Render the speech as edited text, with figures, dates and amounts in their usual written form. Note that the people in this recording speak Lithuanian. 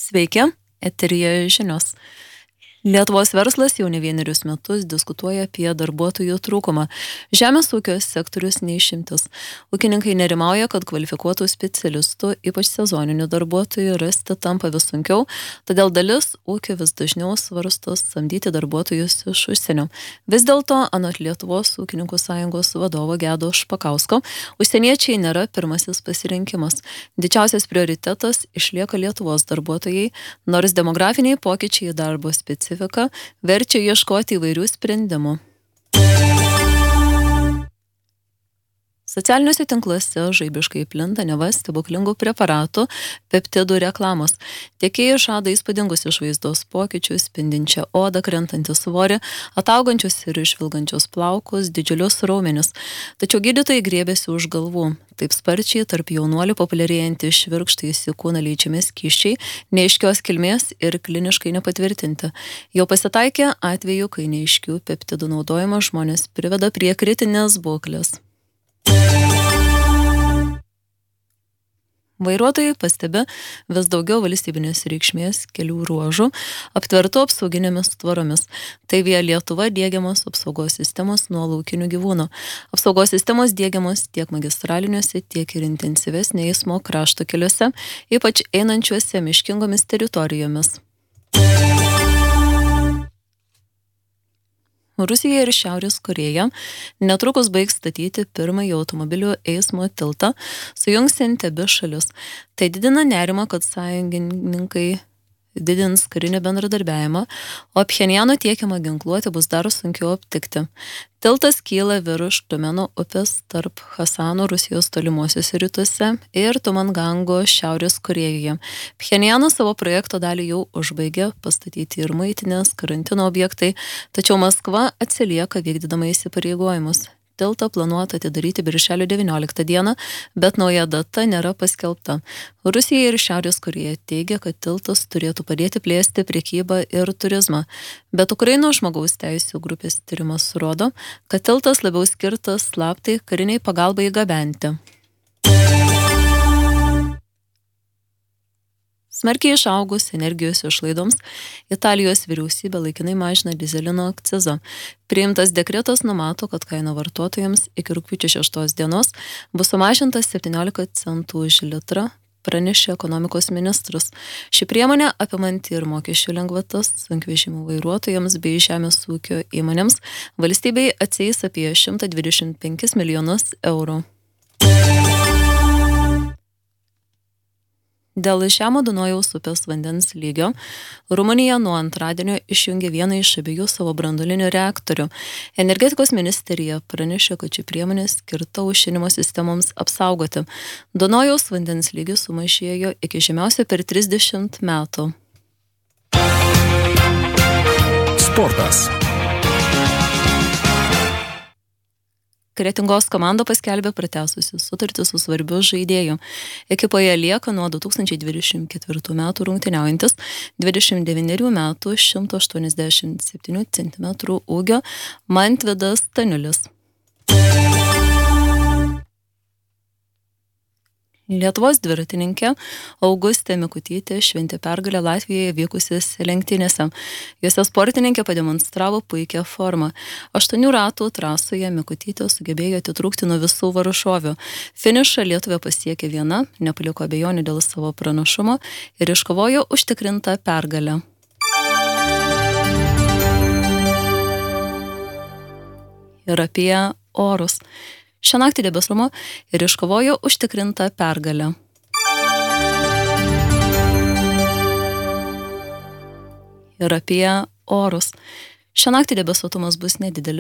Sveiki, eteryje žinios. Lietuvos verslas jau ne vienerius metus diskutuoja apie darbuotojų trūkumą. Žemės ūkio sektorius neišimtis. Ūkininkai nerimauja, kad kvalifikuotų specialistų, ypač sezoninių darbuotojų, rasti tampa vis sunkiau, todėl dalis ūkio vis dažniau svarsto samdyti darbuotojus iš užsienio. Vis dėlto, anot Lietuvos ūkininkų sąjungos vadovo Gedo Špakausko, užsieniečiai nėra pirmasis pasirinkimas. Didžiausias prioritetas išlieka Lietuvos darbuotojai, nors demografiniai pokyčiai darbo specialistų verčia ieškoti įvairių sprendimų. Socialiniuose tinkluose žaibiškai plinta neva stebuklingų preparatų peptidų reklamos. Tiekėjai žada įspūdingus išvaizdos pokyčius, spindinčią odą, krentantį svorį, ataugančius ir išvilgančius plaukus, didžiulius raumenis. Tačiau gydytojai griebiasi už galvų. Taip sparčiai tarp jaunuolių populiarėjantys švirkštais į kūną leidžiami skysčiai, neaiškios kilmės ir kliniškai nepatvirtinti. Jau pasitaikė atvejų, kai neaiškių peptidų naudojimo žmonės priveda prie kritinės būklės. Vairuotojai pastebi vis daugiau valstybinės reikšmės kelių ruožų aptvertų apsauginėmis tvoromis. Tai Via Lietuva diegiamos apsaugos sistemos nuo laukinių gyvūnų. Apsaugos sistemos diegiamos tiek magistraliniuose, tiek ir intensyvesnė eismo krašto keliuose, ypač einančiuose miškingomis teritorijomis. Rusija ir Šiaurės Korėja netrukus baigs statyti pirmąjį automobilių eismo tiltą, sujungsiantį abi šalis. Tai didina nerimą, kad sąjungininkai didins karinį bendradarbiavimą, o Pchenjano tiekiamą ginkluotę bus dar sunkiau aptikti. Tiltas kyla virš Tumeno upės tarp Hasano Rusijos tolimuosiuose rytuose ir Tumangango Šiaurės Korėjoje. Pchenjanas savo projekto dalį jau užbaigė, pastatyti ir muitinės, karantino objektai, tačiau Maskva atsilieka vykdydama įsipareigojimus. Tiltą planuota atidaryti birželio 19 dieną, bet nauja data nėra paskelbta. Rusija ir Šiaurės Korėja teigia, kad tiltas turėtų padėti plėsti prekybą ir turizmą. Bet Ukrainos žmogaus teisių grupės tyrimas rodo, kad tiltas labiau skirtas slaptai kariniai pagalbai gabenti. Smarkiai išaugus energijos išlaidoms, Italijos vyriausybė laikinai mažina dyzelino akcizą. Priimtas dekretas numato, kad kaina vartotojams iki rugpjūčio 6 dienos bus sumažintas 17 centų už litrą, pranešė ekonomikos ministras. Ši priemonė apimanti ir mokesčių lengvatas sunkvežimių vairuotojams bei žemės ūkio įmonėms valstybei atsieis apie 125 milijonus eurų. Dėl žemo Dunojaus upės vandens lygio Rumunija nuo antradienio išjungė vieną iš abiejų savo branduolinių reaktorių. Energetikos ministerija pranešė, kad ši priemonė skirta aušinimo sistemoms apsaugoti. Dunojaus vandens lygis sumažėjo iki žemiausio per 30 metų. Sportas. Kretingos komanda paskelbė pratęsusi sutartį su svarbiu žaidėju. Ekipoje lieka nuo 2024 metų rungtyniaujantis 29 metų 187 cm ūgio Mantvydas Staniulis. Lietuvos dviratininkė Augustė Mikutytė šventė pergalę Latvijoje vykusiose lenktynėse. Jose sportininkė pademonstravo puikią formą. 8 ratų trasoje Mikutytė sugebėjo atitrūkti nuo visų varžovių. Finišą Lietuvė pasiekė viena, nepaliko abejonių dėl savo pranašumo ir iškovojo užtikrintą pergalę. Ir apie orus. Šią naktį debesumo ir iškovojo užtikrintą pergalę. Ir apie orus. Šią naktį debesuotumas bus nedidelis.